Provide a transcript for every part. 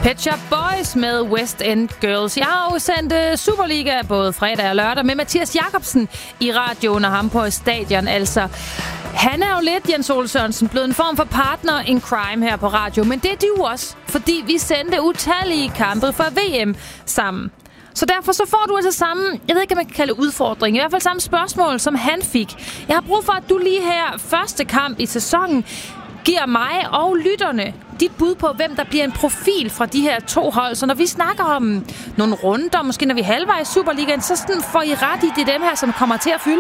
Pet Shop Boys med West End Girls. Jeg har jo sendt Superliga både fredag og lørdag med Mathias Jakobsen i radioen og ham på stadion. Altså, han er jo lidt, Jens Ole Sørensen, blevet en form for partner in crime her på radio. Men det er du også, fordi vi sendte utallige kampe for VM sammen. Så derfor så får du altså samme, jeg ved ikke, om man kan kalde det udfordring, i hvert fald samme spørgsmål, som han fik. Jeg har brug for, at du lige her første kamp i sæsonen giver mig og lytterne dit bud på, hvem der bliver en profil fra de her to hold. Så når vi snakker om nogle runder, måske når vi er halvvejs i Superligaen, så sådan får I ret i, det er dem her, som kommer til at fylde.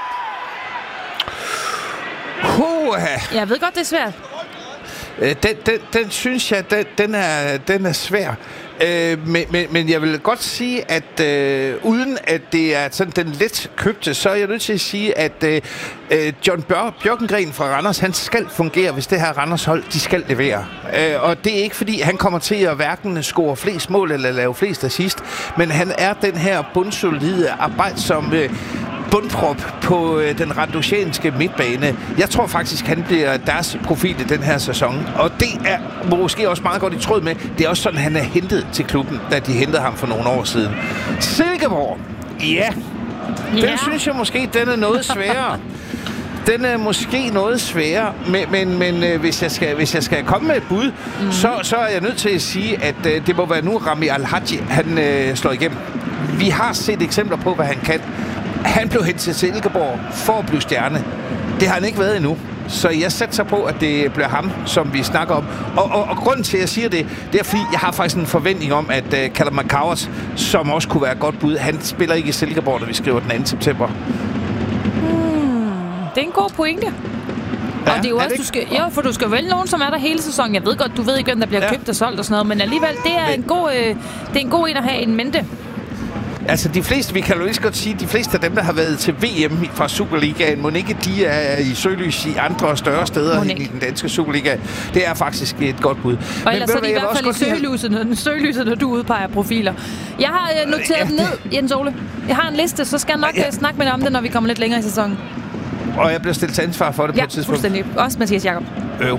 Jeg ved godt, det er svært. Den synes jeg, den er svær. Men jeg vil godt sige, at uden at det er sådan den let købte, så er jeg nødt til at sige, at John Bjørkengren fra Randers, han skal fungere, hvis det her Randers hold, de skal levere. Og det er ikke fordi, han kommer til at hverken score flest mål eller lave flest assist, men han er den her bundsolide arbejdsomme bundprop på den randosianske midtbane. Jeg tror faktisk, han bliver deres profil i den her sæson. Og det er måske også meget godt i tråd med, det er også sådan, han er hentet til klubben, da de hentede ham for nogle år siden. Silkeborg, den synes jeg måske, den er noget sværere. Den er måske noget sværere, men hvis jeg skal komme med et bud, så er jeg nødt til at sige, at det må være nu Rami Al-Haji, han slår igennem. Vi har set eksempler på, hvad han kan. Han blev hentet til Silkeborg for at blive stjerne. Det har han ikke været endnu. Så jeg satser på, at det bliver ham, som vi snakker om. Og grunden til, at jeg siger det, det er, fordi jeg har faktisk en forventning om, at Callum McCowers, som også kunne være et godt bud, han spiller ikke i Silkeborg, når vi skriver den 2. september. Det er en god pointe. Ja, og det er jo også, for du skal vælge nogen, som er der hele sæsonen. Jeg ved godt, du ved ikke, hvem der bliver købt og solgt og sådan noget, men alligevel, det er en god en at have en mente. Altså de fleste, vi kan jo lige så godt sige, de fleste af dem, der har været til VM fra Superligaen, må ikke de er i søgelys i andre og større steder end i den danske Superliga. Det er faktisk et godt bud. Og ellers er de i hvert fald i søgelyset, når du udpeger profiler. Jeg har noteret ned, Jens Ole. Jeg har en liste, så skal jeg nok snakke med dig om det, når vi kommer lidt længere i sæsonen. Og jeg bliver stillet til ansvar for det på et tidspunkt. Ja, fuldstændig. Også Mathias Jakob. Ja.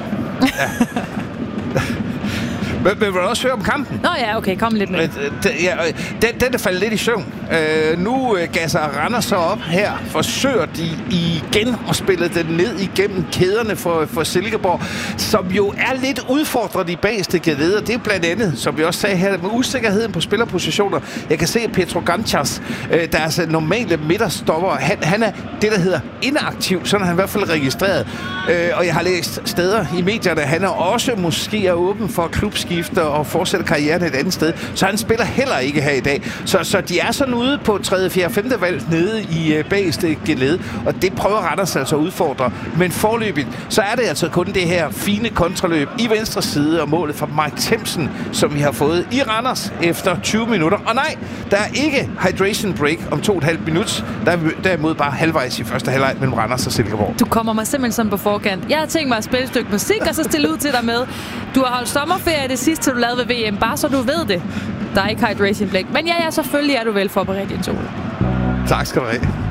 Men vil du også høre om kampen? Nå ja, okay, kom lidt med. Den er faldet lidt i søvn. Nu gasser Randers så op her. Forsøger de igen at spille den ned igennem kæderne for Silkeborg, som jo er lidt udfordret i bageste kæder. Det er blandt andet, som vi også sagde her, med usikkerheden på spillerpositioner. Jeg kan se, at Petro Ganchas, deres normale midterstopper, han er det, der hedder inaktiv. Sådan er han i hvert fald registreret. Og jeg har læst steder i medierne, han er også måske åben for klubskifter og fortsætter karrieren et andet sted. Så han spiller heller ikke her i dag. Så de er sådan ude på 3., 4., 5. valg nede i bageste geled, og det prøver Randers altså at udfordre. Men forløbigt, så er det altså kun det her fine kontraløb i venstre side og målet fra Mike Thiemsen, som vi har fået i Randers efter 20 minutter. Og nej, der er ikke hydration break om 2,5 minutter. Der er derimod bare halvvejs i første halvleg mellem Randers og Silkeborg. Du kommer mig simpelthen sådan på forkant. Jeg har tænkt mig at spille et stykke musik, og så stille ud til dig med. Du har holdt sommerferie det sidste, du lavede ved VM, bare så du ved det. Der er ikke hydration break. Men ja, selvfølgelig er du vel forberedt, Jens Ole. Tak skal du have.